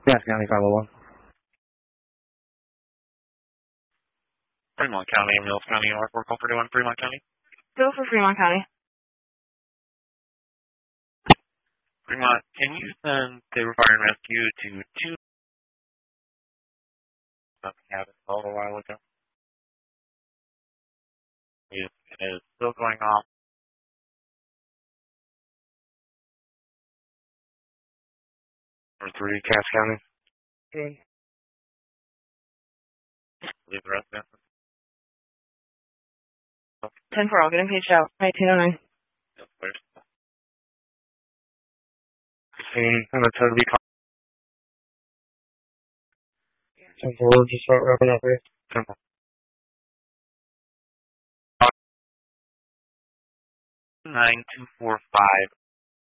Yes, County 501. Fremont County, Mills County, New York, 431, Fremont County. Go for Fremont County. Fremont, can you send the fire and rescue to 2? Something happened a little while ago. It is still going off. For 3, Cass County. Okay. Leave the rest in. 10-4, I'll get him paged out. 1909. Yes, please. And that's how to be called. 10-4, just start wrapping up here. 10-4.